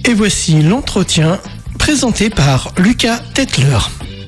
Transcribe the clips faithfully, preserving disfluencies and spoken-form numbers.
Et voici l'entretien présenté par Lucas Tetler.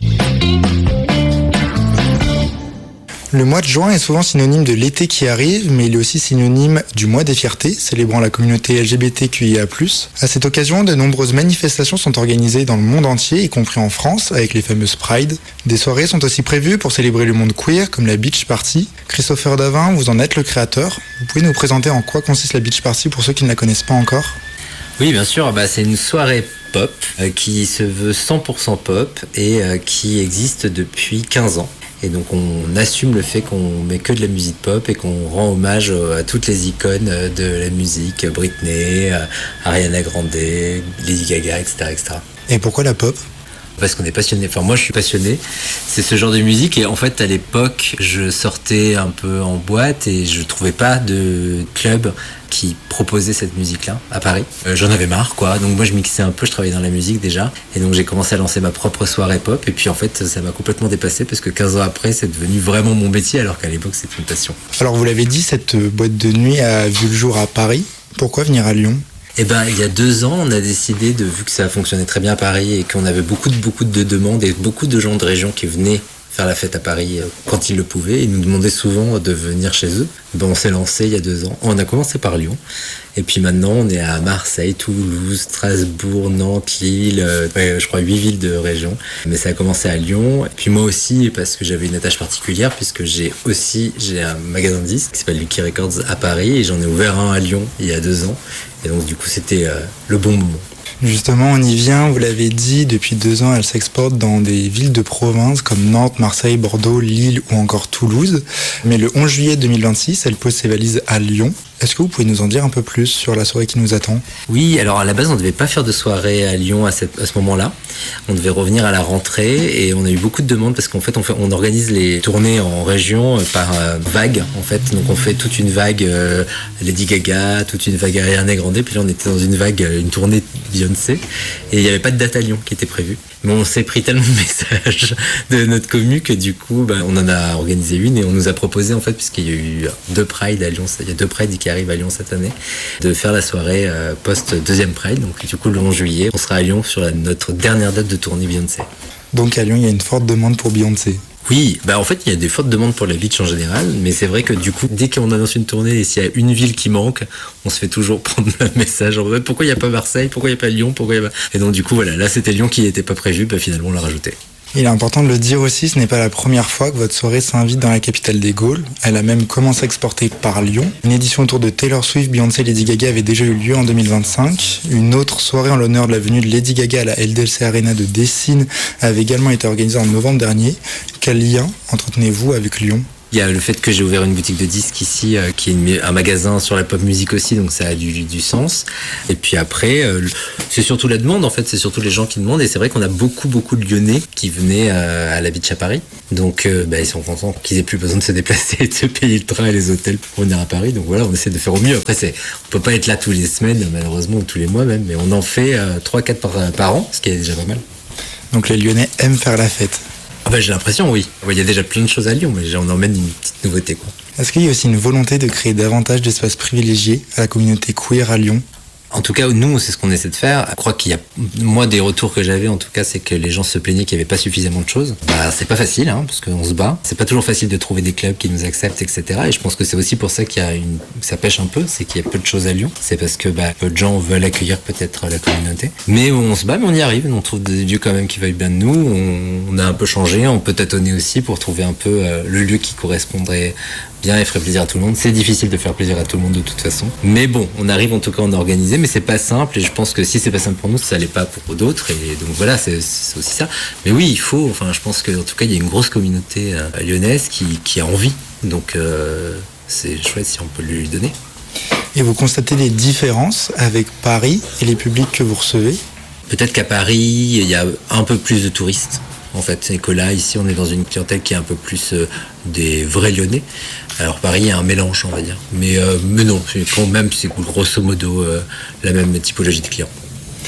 Le mois de juin est souvent synonyme de l'été qui arrive, mais il est aussi synonyme du mois des fiertés, célébrant la communauté L G B T Q I A plus. À cette occasion, de nombreuses manifestations sont organisées dans le monde entier, y compris en France, avec les fameuses Pride. Des soirées sont aussi prévues pour célébrer le monde queer, comme la Beach Party. Christopher Davin, vous en êtes le créateur. Vous pouvez nous présenter en quoi consiste la Beach Party pour ceux qui ne la connaissent pas encore ? Oui, bien sûr, bah, c'est une soirée pop euh, qui se veut cent pour cent pop et euh, qui existe depuis quinze ans. Et donc on assume le fait qu'on met que de la musique pop et qu'on rend hommage à toutes les icônes de la musique, Britney, Ariana Grande, Lady Gaga, et cetera, et cetera. Et pourquoi la pop ? Parce qu'on est passionné, enfin moi je suis passionné, c'est ce genre de musique et en fait à l'époque je sortais un peu en boîte et je trouvais pas de club qui proposait cette musique-là à Paris. Euh, j'en avais marre quoi, donc moi je mixais un peu, je travaillais dans la musique déjà et donc j'ai commencé à lancer ma propre soirée pop et puis en fait ça m'a complètement dépassé parce que quinze ans après c'est devenu vraiment mon métier alors qu'à l'époque c'était une passion. Alors vous l'avez dit, cette boîte de nuit a vu le jour à Paris, pourquoi venir à Lyon ? Eh ben, il y a deux ans, on a décidé, de, vu que ça fonctionnait très bien à Paris et qu'on avait beaucoup de, beaucoup de demandes et beaucoup de gens de région qui venaient faire la fête à Paris quand ils le pouvaient, ils nous demandaient souvent de venir chez eux. Ben, on s'est lancé il y a deux ans. On a commencé par Lyon. Et puis maintenant, on est à Marseille, Toulouse, Strasbourg, Nantes, Lille, euh, ouais, je crois huit villes de région. Mais ça a commencé à Lyon. Et puis moi aussi, parce que j'avais une attache particulière, puisque j'ai aussi j'ai un magasin de disques qui s'appelle Lucky Records à Paris. Et j'en ai ouvert un à Lyon il y a deux ans. Et donc du coup, c'était euh, le bon moment. Justement, on y vient, vous l'avez dit, depuis deux ans, elle s'exporte dans des villes de province comme Nantes, Marseille, Bordeaux, Lille ou encore Toulouse. Mais le onze juillet deux mille vingt-six, elle pose ses valises à Lyon. Est-ce que vous pouvez nous en dire un peu plus sur la soirée qui nous attend ? Oui, alors à la base, on ne devait pas faire de soirée à Lyon à, cette, à ce moment-là. On devait revenir à la rentrée et on a eu beaucoup de demandes parce qu'en fait, on, fait, on organise les tournées en région par euh, vague. En fait, donc on fait toute une vague euh, Lady Gaga, toute une vague Ariana Grande. Puis là, on était dans une vague, une tournée Beyoncé et il n'y avait pas de date à Lyon qui était prévue. Mais on s'est pris tellement de messages de notre commu que du coup, bah, on en a organisé une et on nous a proposé en fait, puisqu'il y a eu deux Pride à Lyon, il y a deux Pride qui arrivent à Lyon cette année, de faire la soirée euh, post-deuxième Pride. Donc du coup, le onze juillet, on sera à Lyon sur la, notre dernière date de tournée Beyoncé. Donc à Lyon, il y a une forte demande pour Beyoncé. Oui, bah en fait il y a des fortes demandes pour la beach en général, mais c'est vrai que du coup dès qu'on annonce une tournée et s'il y a une ville qui manque, on se fait toujours prendre le message en mode pourquoi il n'y a pas Marseille, pourquoi il n'y a pas Lyon, pourquoi il n'y a pas... Et donc du coup voilà, là c'était Lyon qui n'était pas prévu, bah finalement on l'a rajouté. Il est important de le dire aussi, ce n'est pas la première fois que votre soirée s'invite dans la capitale des Gaules. Elle a même commencé à exporter par Lyon. Une édition autour de Taylor Swift, Beyoncé et Lady Gaga avait déjà eu lieu en deux mille vingt-cinq. Une autre soirée en l'honneur de la venue de Lady Gaga à la L D L C Arena de Dessine avait également été organisée en novembre dernier. Quel lien entretenez-vous avec Lyon ? Il y a le fait que j'ai ouvert une boutique de disques ici, euh, qui est une, un magasin sur la pop musique aussi, donc ça a du, du sens. Et puis après, euh, c'est surtout la demande, en fait, c'est surtout les gens qui demandent. Et c'est vrai qu'on a beaucoup, beaucoup de Lyonnais qui venaient euh, à la Beach à Paris. Donc euh, bah, ils sont contents qu'ils aient plus besoin de se déplacer et de se payer le train et les hôtels pour venir à Paris. Donc voilà, on essaie de faire au mieux. Après, c'est, on peut pas être là tous les semaines, malheureusement, ou tous les mois même, mais on en fait euh, trois quatre par, par an, ce qui est déjà pas mal. Donc les Lyonnais aiment faire la fête. Ah bah, j'ai l'impression, oui. Il y a déjà plein de choses à Lyon, mais on emmène une petite nouveauté, quoi. Est-ce qu'il y a aussi une volonté de créer davantage d'espaces privilégiés à la communauté queer à Lyon ? En tout cas, nous, c'est ce qu'on essaie de faire. Je crois qu'il y a, moi, des retours que j'avais, en tout cas, c'est que les gens se plaignaient qu'il n'y avait pas suffisamment de choses. Bah, c'est pas facile, hein, parce qu'on se bat. C'est pas toujours facile de trouver des clubs qui nous acceptent, et cetera. Et je pense que c'est aussi pour ça qu'il y a une, ça pêche un peu, c'est qu'il y a peu de choses à Lyon. C'est parce que, bah, peu de gens veulent accueillir peut-être la communauté. Mais on se bat, mais on y arrive. On trouve des lieux quand même qui veulent bien de nous. On, on a un peu changé. On peut tâtonner aussi pour trouver un peu euh, le lieu qui correspondrait bien et ferait plaisir à tout le monde. C'est difficile de faire plaisir à tout le monde de toute façon. Mais bon, on arrive en tout cas à en organiser, mais c'est pas simple et je pense que si c'est pas simple pour nous, ça l'est pas pour d'autres et donc voilà, c'est, c'est aussi ça. Mais oui, il faut, enfin je pense qu'en tout cas il y a une grosse communauté euh, lyonnaise qui, qui a envie, donc euh, c'est chouette si on peut lui donner. Et vous constatez des différences avec Paris et les publics que vous recevez ? Peut-être qu'à Paris, il y a un peu plus de touristes. En fait, c'est que là, ici, on est dans une clientèle qui est un peu plus euh, des vrais Lyonnais. Alors Paris, il y a un mélange, on va dire. Mais, euh, mais non, c'est quand même, c'est grosso modo euh, la même typologie de clients.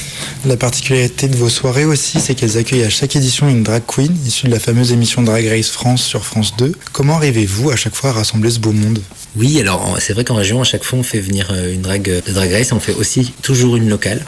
La particularité de vos soirées aussi, c'est qu'elles accueillent à chaque édition une drag queen issue de la fameuse émission Drag Race France sur France deux. Comment arrivez-vous à chaque fois à rassembler ce beau monde ? Oui, alors c'est vrai qu'en région, à chaque fois, on fait venir une drag de Drag Race. On fait aussi toujours une locale.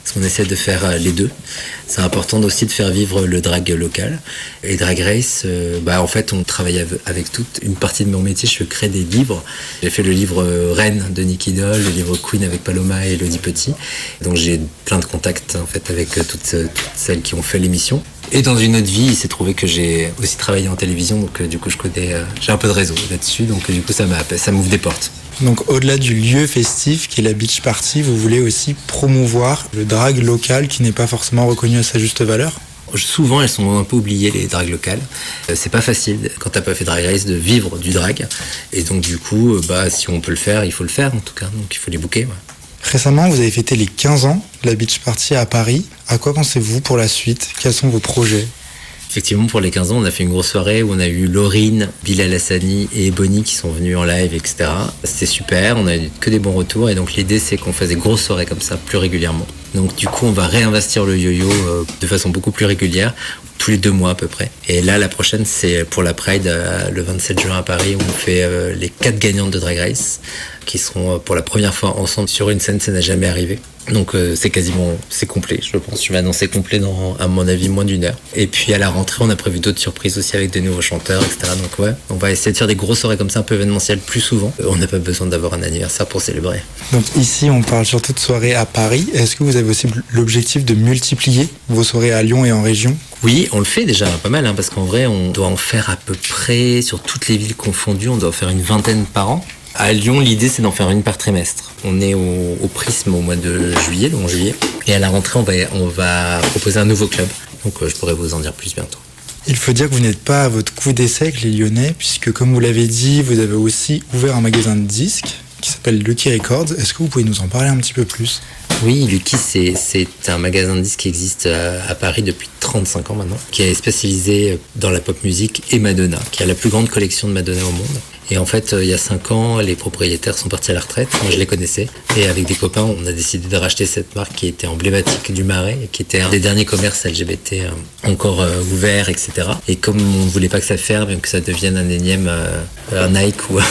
Parce qu'on essaie de faire les deux. C'est important aussi de faire vivre le drag local. Et Drag Race, euh, bah en fait, on travaille avec toute une partie de mon métier. Je crée des livres. J'ai fait le livre Reine de Nicky Doll, le livre Queen avec Paloma et Elodie Petit. Donc j'ai plein de contacts en fait avec toutes, toutes celles qui ont fait l'émission. Et dans une autre vie, il s'est trouvé que j'ai aussi travaillé en télévision, donc euh, du coup je connais, euh, j'ai un peu de réseau là-dessus, donc euh, du coup ça m'a, ça m'ouvre des portes. Donc au-delà du lieu festif qui est la beach party, vous voulez aussi promouvoir le drag local qui n'est pas forcément reconnu à sa juste valeur ? Souvent elles sont un peu oubliées, les drags locales. Euh, c'est pas facile quand t'as pas fait Drag Race de vivre du drag, et donc du coup euh, bah si on peut le faire, il faut le faire en tout cas, donc il faut les booker. Ouais. Récemment, vous avez fêté les quinze ans de la beach party à Paris. À quoi pensez-vous pour la suite ? Quels sont vos projets ? Effectivement, pour les quinze ans, on a fait une grosse soirée où on a eu Laurine, Bilal Hassani et Bonnie qui sont venus en live, et cetera. C'était super, on a eu que des bons retours, et donc l'idée c'est qu'on fasse des grosses soirées comme ça plus régulièrement. Donc du coup, on va réinvestir le yo-yo euh, de façon beaucoup plus régulière, tous les deux mois à peu près. Et là, la prochaine, c'est pour la Pride, euh, le vingt-sept juin à Paris, où on fait euh, les quatre gagnantes de Drag Race, qui seront euh, pour la première fois ensemble sur une scène, ça n'a jamais arrivé. Donc euh, c'est quasiment, c'est complet, je pense. Je vais annoncer complet dans, à mon avis, moins d'une heure. Et puis à la rentrée, on a prévu d'autres surprises aussi avec des nouveaux chanteurs, et cetera. Donc ouais, on va essayer de faire des grosses soirées comme ça, un peu événementielles, plus souvent. Euh, on n'a pas besoin d'avoir un anniversaire pour célébrer. Donc ici, on parle surtout de soirées à Paris. Est-ce que vous avez aussi l'objectif de multiplier vos soirées à Lyon et en région ? Oui, on le fait déjà pas mal, hein, parce qu'en vrai, on doit en faire à peu près, sur toutes les villes confondues, on doit en faire une vingtaine par an. À Lyon, l'idée, c'est d'en faire une par trimestre. On est au, au Prisme au mois de juillet, le onze juillet. Et à la rentrée, on va, on va proposer un nouveau club. Donc, euh, je pourrais vous en dire plus bientôt. Il faut dire que vous n'êtes pas à votre coup d'essai avec les Lyonnais, puisque comme vous l'avez dit, vous avez aussi ouvert un magasin de disques qui s'appelle Lucky Records. Est-ce que vous pouvez nous en parler un petit peu plus ? Oui, Lucky, c'est, c'est un magasin de disques qui existe à Paris depuis trente-cinq ans maintenant, qui est spécialisé dans la pop music et Madonna, qui a la plus grande collection de Madonna au monde. Et en fait, il y a cinq ans, les propriétaires sont partis à la retraite. Moi, je les connaissais. Et avec des copains, on a décidé de racheter cette marque qui était emblématique du Marais, et qui était un des derniers commerces L G B T encore euh, ouverts, et cetera. Et comme on ne voulait pas que ça ferme, que ça devienne un énième euh, un Nike ou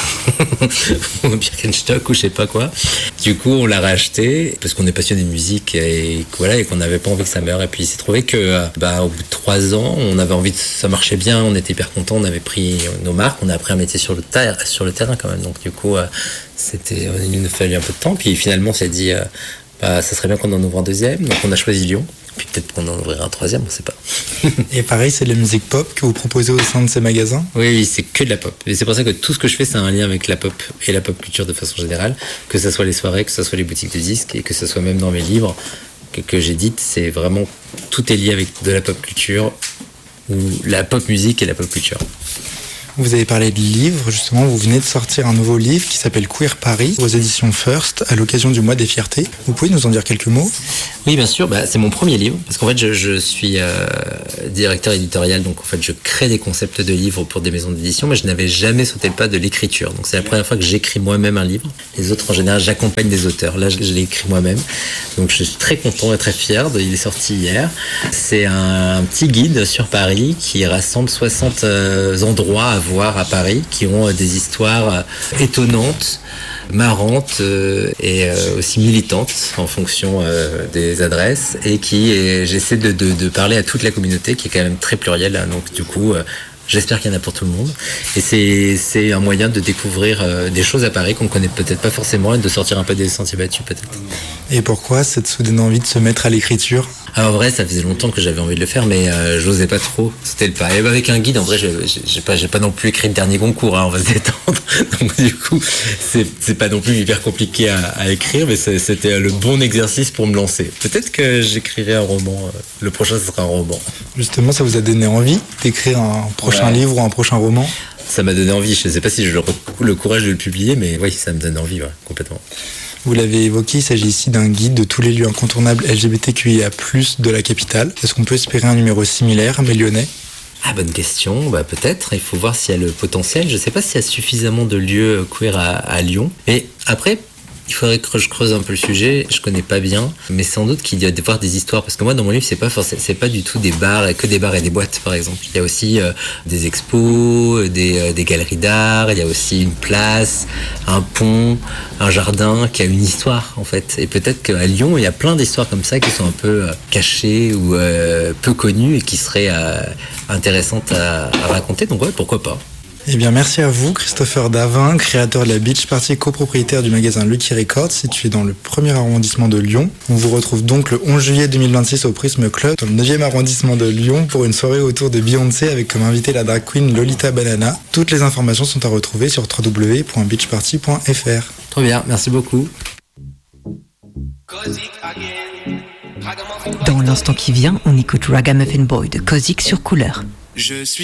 un Birkenstock ou je sais pas quoi, du coup, on l'a racheté parce qu'on est passionné de musique et voilà, et qu'on n'avait pas envie que ça meure. Et puis, il s'est trouvé que, bah, au bout de trois ans, on avait envie de, ça marchait bien, on était hyper contents, on avait pris nos marques, on a appris un métier sur le tas. sur le terrain quand même, donc du coup euh, c'était, il nous fallu un peu de temps, puis finalement on s'est dit euh, bah, ça serait bien qu'on en ouvre un deuxième, donc on a choisi Lyon, puis peut-être qu'on en ouvrira un troisième, on sait pas. Et pareil, c'est de la musique pop que vous proposez au sein de ces magasins ? Oui, oui, c'est que de la pop, et c'est pour ça que tout ce que je fais c'est un lien avec la pop et la pop culture de façon générale, que ce soit les soirées, que ce soit les boutiques de disques, et que ce soit même dans mes livres que, que j'édite, c'est vraiment, tout est lié avec de la pop culture, ou la pop musique et la pop culture. Vous avez parlé de livres, justement, vous venez de sortir un nouveau livre qui s'appelle Queer Paris, aux éditions First, à l'occasion du mois des fiertés. Vous pouvez nous en dire quelques mots ? Oui, bien sûr, bah, c'est mon premier livre, parce qu'en fait, je, je suis euh, directeur éditorial, donc en fait, je crée des concepts de livres pour des maisons d'édition, mais je n'avais jamais sauté le pas de l'écriture. Donc c'est la première fois que j'écris moi-même un livre. Les autres, en général, j'accompagne des auteurs. Là, je, je l'ai écrit moi-même. Donc je suis très content et très fier. De, il est sorti hier. C'est un, un petit guide sur Paris qui rassemble soixante euh, endroits à voir à Paris, qui ont euh, des histoires euh, étonnantes, marrantes euh, et euh, aussi militantes en fonction euh, des adresses, et qui et j'essaie de, de, de parler à toute la communauté qui est quand même très plurielle, hein, donc du coup euh, j'espère qu'il y en a pour tout le monde, et c'est, c'est un moyen de découvrir euh, des choses à Paris qu'on ne connaît peut-être pas forcément, et de sortir un peu des sentiers battus peut-être. Et pourquoi cette soudaine envie de se mettre à l'écriture ? Alors en vrai, ça faisait longtemps que j'avais envie de le faire, mais euh, j'osais pas trop. C'était le pas. Et avec un guide, en vrai, j'ai, j'ai pas, j'ai pas non plus écrit le dernier Goncourt, hein, on va se détendre. Donc du coup, c'est, c'est pas non plus hyper compliqué à, à écrire, mais c'est, c'était le bon exercice pour me lancer. Peut-être que j'écrirai un roman. Euh, le prochain, ce sera un roman. Justement, ça vous a donné envie d'écrire un prochain ouais. livre ou un prochain roman ? Ça m'a donné envie. Je sais pas si j'ai le, le courage de le publier, mais oui, ça me donne envie, ouais, complètement. Vous l'avez évoqué, il s'agit ici d'un guide de tous les lieux incontournables L G B T Q I A plus, de la capitale. Est-ce qu'on peut espérer un numéro similaire, mais lyonnais ? Ah, bonne question. Bah, peut-être. Il faut voir s'il y a le potentiel. Je sais pas s'il y a suffisamment de lieux queer à, à Lyon. Mais après, Il faudrait que je creuse un peu le sujet, je connais pas bien, mais sans doute qu'il y a devoir des histoires, parce que moi dans mon livre c'est pas forcément, c'est pas du tout des bars, que des bars et des boîtes par exemple. Il y a aussi euh, des expos, des, euh, des galeries d'art, il y a aussi une place, un pont, un jardin qui a une histoire en fait. Et peut-être qu'à Lyon il y a plein d'histoires comme ça qui sont un peu euh, cachées ou euh, peu connues et qui seraient euh, intéressantes à, à raconter, donc ouais, pourquoi pas. Eh bien, merci à vous, Christopher Davin, créateur de la Beach Party, copropriétaire du magasin Lucky Records, situé dans le premier arrondissement de Lyon. On vous retrouve donc le onze juillet deux mille vingt-six au Prisme Club, dans le neuvième arrondissement de Lyon, pour une soirée autour de Beyoncé avec comme invité la drag queen Lolita Banana. Toutes les informations sont à retrouver sur w w w point beach party point f r. Trop bien, merci beaucoup. Dans l'instant qui vient, on écoute Ragamuffin Boy de Kozik sur Couleur. Je suis